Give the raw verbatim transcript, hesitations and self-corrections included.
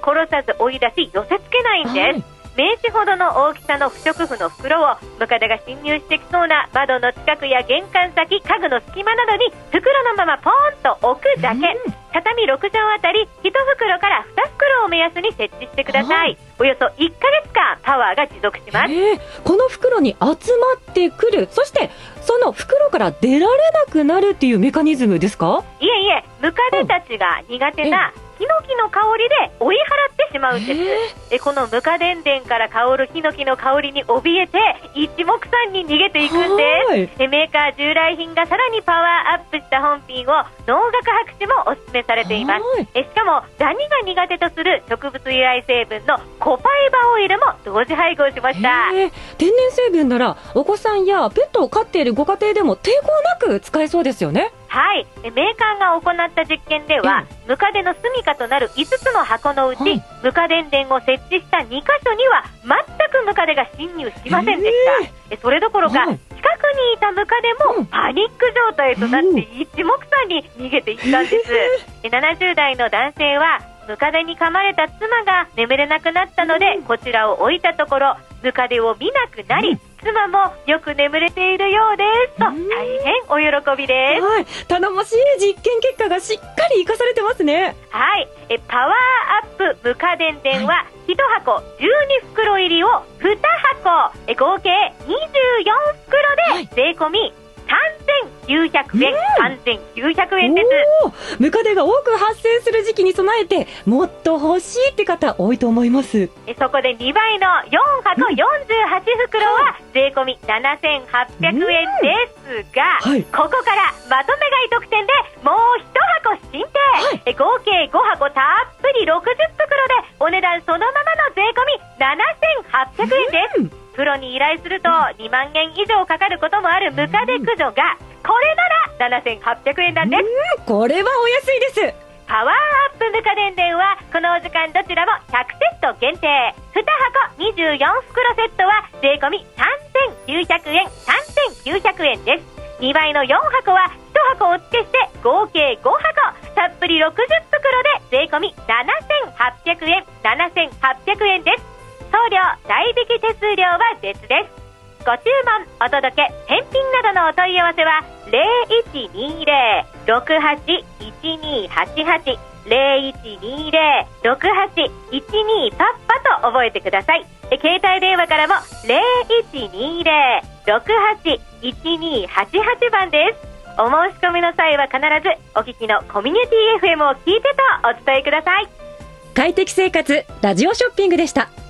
殺さず追い出し寄せ付けないんです、はい、名刺ほどの大きさの不織布の袋をムカデが侵入してきそうな窓の近くや玄関先、家具の隙間などに袋のままポーンと置くだけ、うん、畳ろく畳あたりいち袋からに袋を目安に設置してください。およそいっかげつかんパワーが持続します。 この袋に集まってくる、そしてその袋から出られなくなるっていうメカニズムですか？ いえいえ、ムカデたちが苦手なヒノキの香りで追い払ってしまうんです。えこのムカデンデンから香るヒノキの香りに怯えて一目散に逃げていくんです。えメーカー従来品がさらにパワーアップした本品を農学博士もお勧めされています。えしかもダニが苦手とする植物由来成分のコパイバオイルも同時配合しました。 天然成分ならお子さんやペットを飼っているご家庭でも抵抗なく使えそうですよね。 はい、メーカーが行った実験では、うん、ムカデの住処となるいつつの箱のうち、はい、ムカデンデンを設置したにかしょには全くムカデが侵入しませんでした。えそれどころか、はい、近くにいたムカデもパニック状態となって一目散に逃げていったんです。えななじゅう代の男性はムカデに噛まれた妻が眠れなくなったので、うん、こちらを置いたところムカデを見なくなり、うん、妻もよく眠れているようですと、大変お喜びです。 はい、頼もしい実験結果がしっかり生かされてますね。 はい、えパワーアップムカデンデンは、はい、いち箱じゅうに袋入りをに箱、え合計にじゅうよん袋で税込みさんぜんきゅうひゃくえん、うん、さんぜんきゅうひゃくえんです。 ムカデが多く発生する時期に備えてもっと欲しいって方多いと思います。 えそこでにばいのよん箱よんじゅうはち袋は税込みななせんはっぴゃくえんですが、うんはい、ここからまとめ買い特典でもういち箱進呈、はい、え合計ご箱たっぷりろくじゅっ袋でお値段そのままの税込みななせんはっぴゃくえんです、うん、プロに依頼するとにまんえん以上かかることもあるムカデ駆除がこれならななせんはっぴゃくえんなんです。 うんこれはお安いです。 パワーアップムカデンデンはこのお時間どちらもひゃくセット限定、に箱にじゅうよん袋セットは税込みさんぜんきゅうひゃくえん、さんぜんきゅうひゃくえんです。にばいのよん箱はいち箱お付けして合計ご箱たっぷりろくじゅっ袋で税込みななせんはっぴゃくえん、ななせんはっぴゃくえんです。送料代引き手数料は別です。ご注文、お届け、返品などのお問い合わせはゼロいちにゼロ ろくはち いちにはちはち ゼロいちにゼロ ろくはち いちにパッパと覚えてください。携帯電話からもゼロいちにゼロ ろくはち いちにはちはち番です。お申し込みの際は必ずお聞きのコミュニティ エフエム を聞いてとお伝えください。 快適生活ラジオショッピングでした。